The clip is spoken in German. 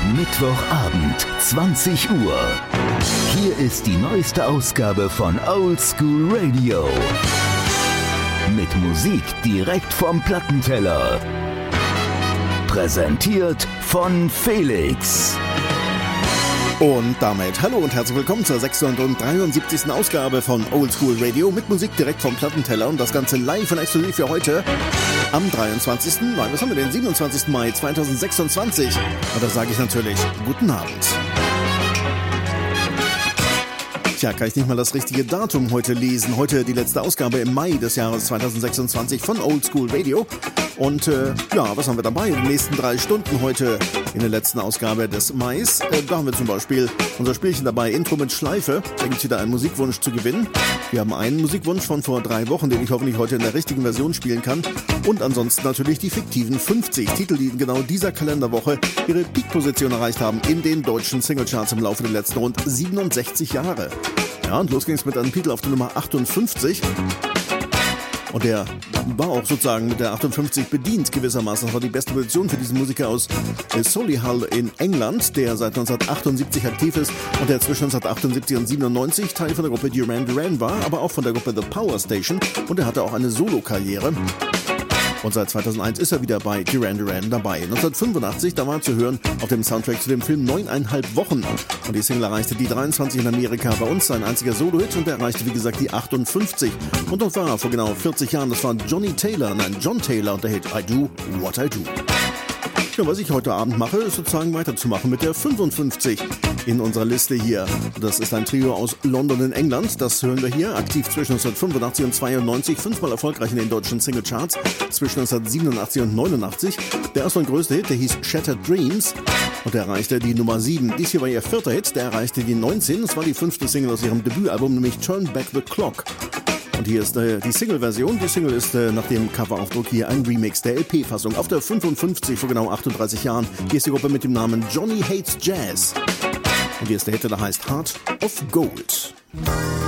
Mittwochabend, 20 Uhr. Hier ist die neueste Ausgabe von Old School Radio. Mit Musik direkt vom Plattenteller. Präsentiert von Felix. Und damit hallo und herzlich willkommen zur 673. Ausgabe von Old School Radio mit Musik direkt vom Plattenteller und das Ganze live und exklusiv für heute am 23. Nein, was haben wir denn? 27. Mai 2026. Und da sage ich natürlich guten Abend. Tja, kann ich nicht mal das richtige Datum heute lesen. Heute die letzte Ausgabe im Mai des Jahres 2026 von Old School Radio. Und ja, was haben wir dabei in den nächsten 3 Stunden heute in der letzten Ausgabe des Mais? Da haben wir zum Beispiel unser Spielchen dabei, Intro mit Schleife. Da gibt es wieder einen Musikwunsch zu gewinnen. Wir haben einen Musikwunsch von vor 3 Wochen, den ich hoffentlich heute in der richtigen Version spielen kann. Und ansonsten natürlich die fiktiven 50 Titel, die in genau dieser Kalenderwoche ihre Peak-Position erreicht haben in den deutschen Singlecharts im Laufe der letzten rund 67 Jahre. Ja, und los ging es mit einem Titel auf der Nummer 58. Und der war auch sozusagen mit der 58 bedient gewissermaßen. Das war die beste Position für diesen Musiker aus Solihull in England, der seit 1978 aktiv ist und der zwischen 1978 und 97 Teil von der Gruppe Duran Duran war, aber auch von der Gruppe The Power Station, und er hatte auch eine Solo-Karriere. Und seit 2001 ist er wieder bei Duran Duran dabei. 1985, da war er zu hören auf dem Soundtrack zu dem Film 9,5 Wochen. Und die Single erreichte die 23 in Amerika, bei uns sein einziger Solo-Hit, und er erreichte wie gesagt die 58. Und dort war er vor genau 40 Jahren, das war John Taylor und der Hit I Do What I Do. Ja, was ich heute Abend mache, ist sozusagen weiterzumachen mit der 55 in unserer Liste hier. Das ist ein Trio aus London in England, das hören wir hier, aktiv zwischen 1985 und 92, 5-mal erfolgreich in den deutschen Singlecharts, zwischen 1987 und 89. Der erste und größte Hit, der hieß Shattered Dreams und der erreichte die Nummer 7. Dies hier war ihr 4. Hit, der erreichte die 19, das war die 5. Single aus ihrem Debütalbum, nämlich Turn Back the Clock. Und hier ist die Single-Version. Die Single ist nach dem Coveraufdruck hier ein Remix der LP-Fassung auf der 55 vor genau 38 Jahren. Hier ist die Gruppe mit dem Namen Johnny Hates Jazz. Und hier ist der Hit, der heißt Heart of Gold.